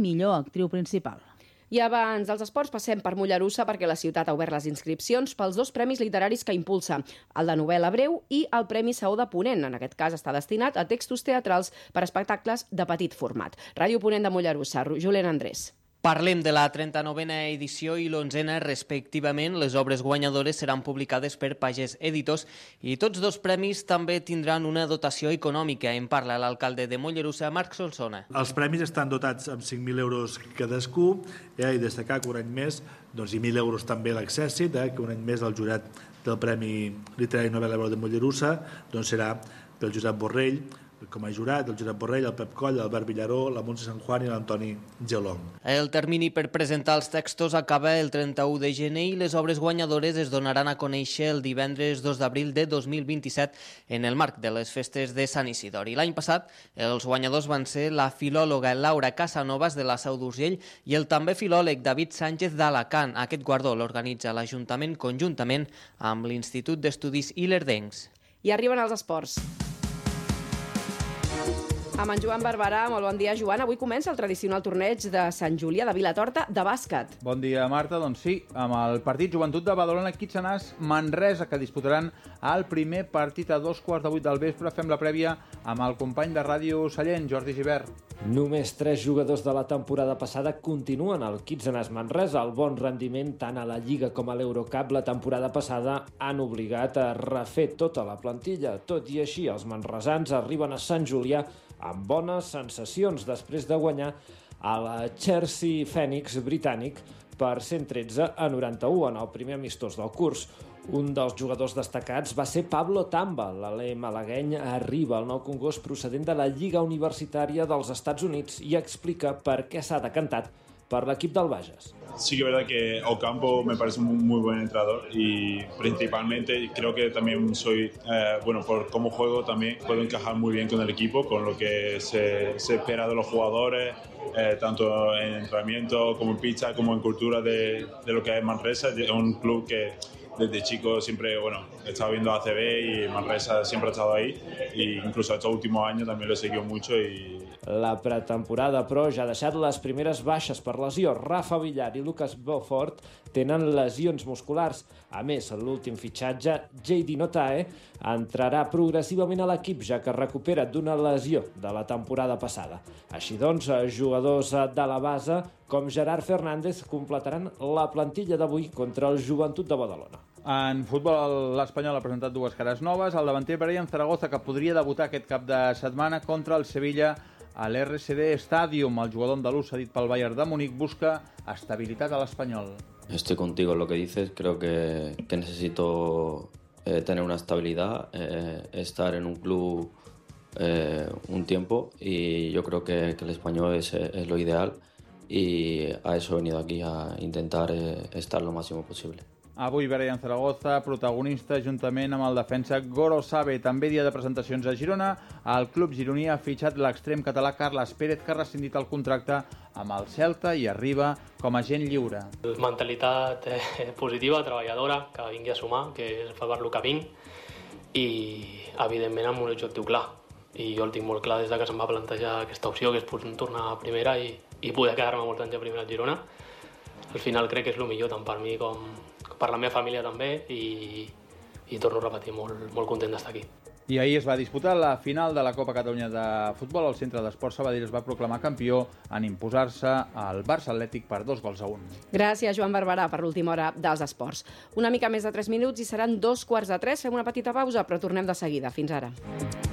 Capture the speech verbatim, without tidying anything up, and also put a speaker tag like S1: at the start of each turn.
S1: millor actriu principal.
S2: I abans dels esports passem per Mollerussa perquè la ciutat ha obert les inscripcions pels dos premis literaris que impulsa, el de novel·la breu i el Premi Saó de Ponent. En aquest cas està destinat a textos teatrals per a espectacles de petit format. Ràdio Ponent de Mollerussa, Julen Andrés.
S3: Parlem de la trenta-novena edició i l'onzena respectivament. Les obres guanyadores seran publicades per Pagès Editors i tots dos premis també tindran una dotació econòmica. En parla l'alcalde de Mollerussa, Marc Solsona.
S4: Els premis estan dotats amb cinc mil euros cadascú eh, i destacar que un any més doncs, i mil euros també l'accèssit, eh, que un any més el jurat del Premi Literari Novel·la Breu de Mollerussa doncs, serà pel Josep Borrell, com a jurat, el Josep Borrell, el Pep Coll, l'Albert Villaró, la Montse Sant Juan i l'Antoni Gelong.
S3: El termini per presentar els textos acaba el trenta-u de gener i les obres guanyadores es donaran a conèixer el divendres dos d'abril de dos mil vint-i-set en el marc de les festes de Sant Isidori. L'any passat, els guanyadors van ser la filòloga Laura Casanovas de la Seu d'Urgell i el també filòleg David Sánchez d'Alacant. Aquest guardó l'organitza l'Ajuntament conjuntament amb l'Institut d'Estudis Ilerdencs.
S2: I arriben els esports. Amb en Joan Barberà. Molt bon dia, Joan. Avui comença el tradicional torneig de Sant Julià de Vilatorta de bàsquet.
S5: Bon dia, Marta. Doncs sí, amb el partit Joventut de Badalona Quitxenàs Manresa, que disputaran el primer partit a dos quarts de vuit del vespre. Fem la prèvia amb el company de Ràdio Sallent, Jordi Gibert.
S6: Només tres jugadors de la temporada passada continuen al Quitxenàs Manresa. El bon rendiment tant a la Lliga com a l'Eurocup la temporada passada han obligat a refer tota la plantilla. Tot i així, els manresans arriben a Sant Julià amb bones sensacions després de guanyar a la Chelsea Phoenix britànic per cent tretze a noranta-u en el primer amistós del curs. Un dels jugadors destacats va ser Pablo Tamba. L'alè malagueny arriba al Nou Congost procedent de la Lliga Universitària dels Estats Units i explica per què s'ha decantat per l'equip del Bages.
S7: Sí que es verdad que Ocampo me parece un muy buen entrenador y principalmente creo que también soy, eh, bueno, por cómo juego también puedo encajar muy bien con el equipo, con lo que se, se espera de los jugadores, eh, tanto en entrenamiento como en pista, como en cultura de, de lo que es Manresa. Es un club que desde chico siempre, bueno, he estado viendo A C B y Manresa siempre ha estado ahí e incluso estos últimos años también lo he seguido mucho y...
S6: La pretemporada, però, ja ha deixat les primeres baixes per lesió. Rafa Villar i Lucas Beaufort tenen lesions musculars. A més, l'últim fitxatge, J D Notae, entrarà progressivament a l'equip, ja que recupera d'una lesió de la temporada passada. Així doncs, jugadors de la base com Gerard Fernández completaran la plantilla d'avui contra el Joventut de Badalona.
S5: En futbol, l'Espanyol ha presentat dues cares noves. El davanter Brian Zaragoza, que podria debutar aquest cap de setmana contra el Sevilla a l'R C D Stadium. El jugador andalús cedit pel Bayern de Múnich busca estabilitat a l'Espanyol.
S8: Estoy contigo en lo que dices. Creo que, que necesito eh, tener una estabilidad, eh, estar en un club eh, un tiempo y yo creo que, que el Español es, es lo ideal y a eso he venido aquí, a intentar eh, estar lo máximo posible.
S5: Avui Brian Zaragoza, protagonista juntament amb el defensa Goro Sabe. També dia de presentacions a Girona. El club gironí ha fitxat l'extrem català Carles Pérez, que ha rescindit el contracte amb el Celta i arriba com a agent lliure.
S9: Mentalitat eh, positiva, treballadora, que vingui a sumar, que és per lo que vinc, i evidentment amb un objectiu clar. I jo el tinc molt clar des de que se'm va plantejar aquesta opció, que és tornar a primera i, i poder quedar-me molts anys a primera a Girona. Al final crec que és el millor tant per mi com per la meva família també i, i torno a repetir, molt, molt content d'estar aquí.
S5: I ahir es va disputar la final de la Copa Catalunya de Futbol. El Centre d'Esports Sabadell es va proclamar campió en imposar-se al Barça Atlètic per dos gols a un.
S2: Gràcies, Joan Barberà, per l'última hora dels esports. Una mica més de tres minuts i seran dos quarts de tres. Fem una petita pausa, però tornem de seguida. Fins ara.